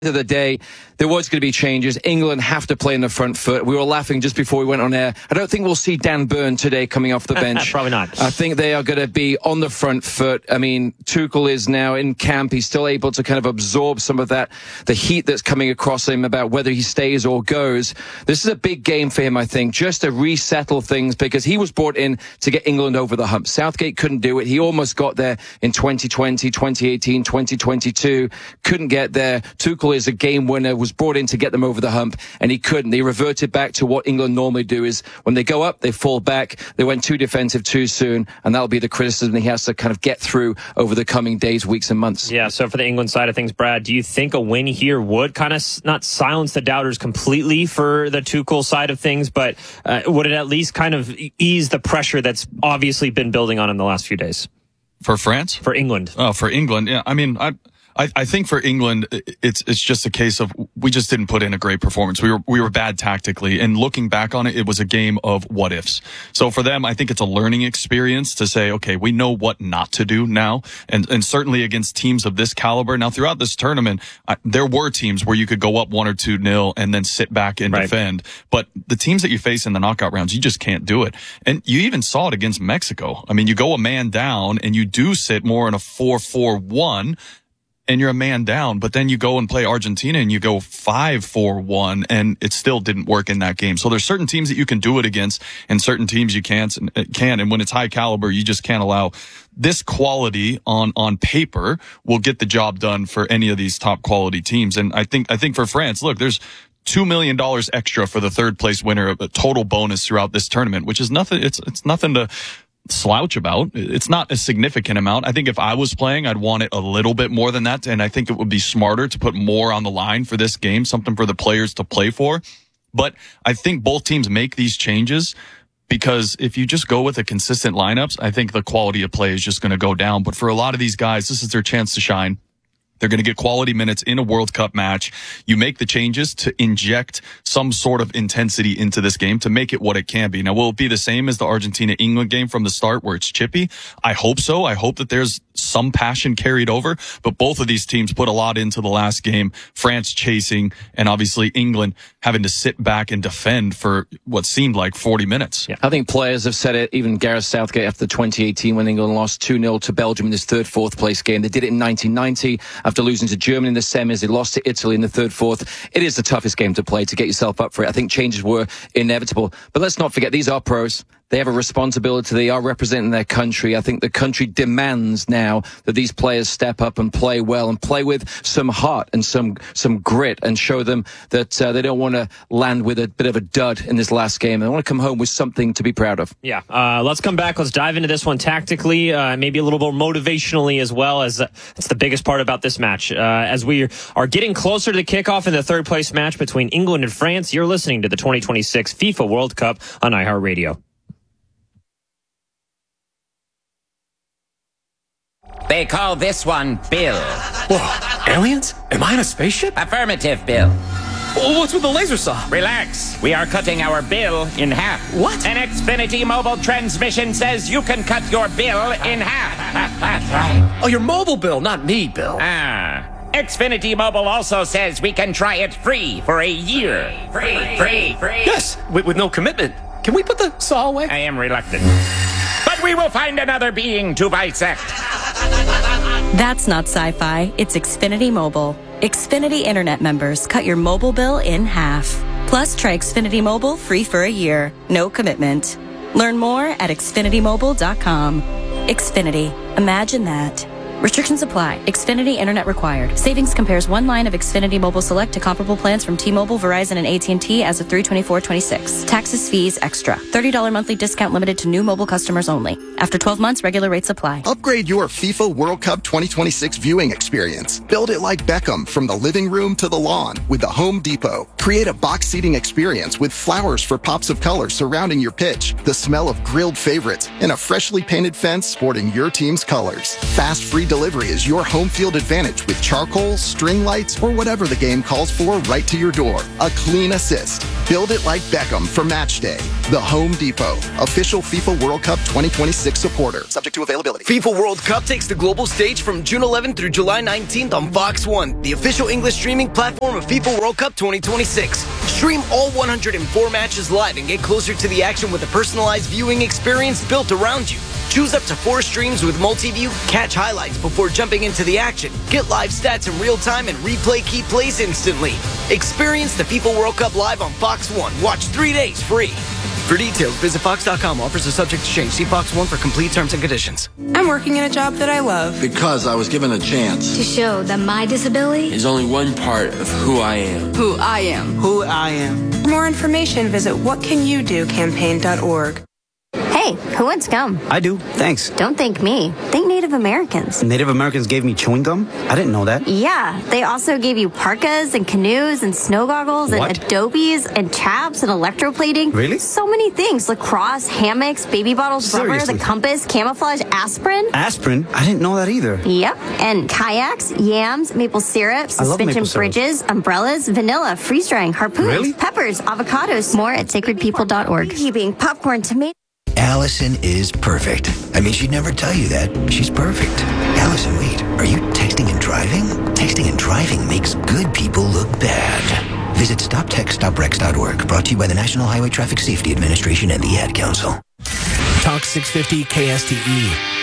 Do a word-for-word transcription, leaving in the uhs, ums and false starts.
of the day, there was going to be changes. England have to play in the front foot. We were laughing just before we went on air. I don't think we'll see Dan Burn today coming off the bench. Probably not. I think they are going to be on the front foot. I mean, Tuchel is now in camp. He's still able to kind of absorb some of that, the heat that's coming across him about whether he stays or goes. This is a big game for him, I think, just to resettle things, because he was brought in to get England over the hump. Southgate couldn't do it. He almost got there in twenty twenty, twenty eighteen, twenty twenty-two. Couldn't get there. Tuchel is a game winner, was brought in to get them over the hump, and he couldn't. They reverted back to what England normally do, is when they go up, they fall back. They went too defensive too soon, and that'll be the criticism he has to kind of get through over the coming days, weeks, and months. Yeah, so for the England side of things, Brad, do you think a win here would kind of not silence the doubters completely for the Tuchel side of things, but uh, would it at least kind of ease the pressure that's obviously been building on in the last few days? For France? For England. Oh, for England. Yeah, I mean, I... I, I think for England, it's it's just a case of we just didn't put in a great performance. We were we were bad tactically, and looking back on it, it was a game of what ifs. So for them, I think it's a learning experience to say, okay, we know what not to do now, and and certainly against teams of this caliber. Now, throughout this tournament, I, there were teams where you could go up one or two nil and then sit back and right. defend. But the teams that you face in the knockout rounds, you just can't do it. And you even saw it against Mexico. I mean, you go a man down and you do sit more in a four four one. And you're a man down, but then you go and play Argentina and you go five four one, and it still didn't work in that game. So there's certain teams that you can do it against and certain teams you can't, can. And when it's high caliber, you just can't allow this quality on, on paper will get the job done for any of these top quality teams. And I think, I think for France, look, there's two million dollars extra for the third place winner, a total bonus throughout this tournament, which is nothing. It's, it's nothing to slouch about. It's not a significant amount. I think if I was playing, I'd want it a little bit more than that. And I think it would be smarter to put more on the line for this game, something for the players to play for. But I think both teams make these changes because if you just go with a consistent lineups, I think the quality of play is just going to go down. But for a lot of these guys, this is their chance to shine. They're going to get quality minutes in a World Cup match. You make the changes to inject some sort of intensity into this game to make it what it can be. Now, will it be the same as the Argentina-England game from the start where it's chippy? I hope so. I hope that there's some passion carried over, but both of these teams put a lot into the last game. France chasing, and obviously England having to sit back and defend for what seemed like forty minutes. Yeah. I think players have said it, even Gareth Southgate after twenty eighteen when England lost two nil to Belgium in this third, fourth place game. They did it in nineteen ninety after losing to Germany in the semis. They lost to Italy in the third, fourth. It is the toughest game to play to get yourself up for it. I think changes were inevitable. But let's not forget, these are pros. They have a responsibility. They are representing their country. I think the country demands now that these players step up and play well and play with some heart and some some grit and show them that uh, they don't want to land with a bit of a dud in this last game. They want to come home with something to be proud of. Yeah. Uh, let's come back. Let's dive into this one tactically, uh, maybe a little more motivationally as well, as uh, it's the biggest part about this match. Uh, as we are getting closer to the kickoff in the third place match between England and France, you're listening to the twenty twenty-six FIFA World Cup on iHeartRadio. They call this one Bill. Whoa, aliens? Am I in a spaceship? Affirmative, Bill. Oh, what's with the laser saw? Relax. We are cutting our bill in half. What? An Xfinity mobile transmission says you can cut your bill in half. That's right. Oh, your mobile bill, not me, Bill. Ah. Xfinity Mobile also says we can try it free for a year. Free, free, free. Yes, with, with no commitment. Can we put the saw away? I am reluctant. But we will find another being to bisect. That's not sci-fi. It's Xfinity Mobile. Xfinity Internet members cut your mobile bill in half. Plus, try Xfinity Mobile free for a year. No commitment. Learn more at Xfinity Mobile dot com. Xfinity. Imagine that. Restrictions apply. Xfinity Internet required. Savings compares one line of Xfinity Mobile Select to comparable plans from T-Mobile, Verizon, and A T and T as of three twenty-four twenty-six. Taxes, fees, extra. thirty dollars monthly discount limited to new mobile customers only. After twelve months, regular rates apply. Upgrade your FIFA World Cup twenty twenty-six viewing experience. Build it like Beckham from the living room to the lawn with the Home Depot. Create a box seating experience with flowers for pops of color surrounding your pitch, the smell of grilled favorites, and a freshly painted fence sporting your team's colors. Fast, free delivery is your home field advantage with charcoal, string lights, or whatever the game calls for right to your door. A clean assist. Build it like Beckham for match day. The Home Depot, official FIFA World Cup twenty twenty-six supporter. Subject to availability. FIFA World Cup takes the global stage from June eleventh through July nineteenth on Fox one, the official English streaming platform of FIFA World Cup twenty twenty-six. Stream all one hundred four matches live and get closer to the action with a personalized viewing experience built around you. Choose up to four streams with multi-view, catch highlights before jumping into the action, get live stats in real time, and replay key plays instantly. Experience the FIFA World Cup live on Fox one. Watch three days free. For details, visit fox dot com. Offers are subject to change. See Fox one for complete terms and conditions. I'm working in a job that I love. Because I was given a chance. To show that my disability is only one part of who I am. Who I am. Who I am. For more information, visit what can you do campaign dot org. Hey, who wants gum? I do, thanks. Don't thank me. Thank Native Americans. Native Americans gave me chewing gum? I didn't know that. Yeah, they also gave you parkas and canoes and snow goggles what? and adobes and chaps and electroplating. Really? So many things. Lacrosse, hammocks, baby bottles, Seriously? rubber, the compass, camouflage, aspirin. Aspirin? I didn't know that either. Yep, and kayaks, yams, maple syrup, suspension bridges, umbrellas, vanilla, freeze-drying, harpoons, really? peppers, avocados. More at sacred people dot org. Being popcorn, tomato. Allison is perfect. I mean, she'd never tell you that. She's perfect. Allison, wait. Are you texting and driving? Texting and driving makes good people look bad. Visit stop text stop wrecks dot org. Brought to you by the National Highway Traffic Safety Administration and the Ad Council. Talk six fifty K S T E.